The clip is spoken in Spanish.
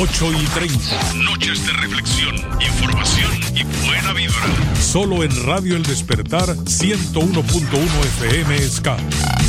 8:30. Noches de reflexión, información y buena vibra. Solo en Radio El Despertar 101.1 FM Ska.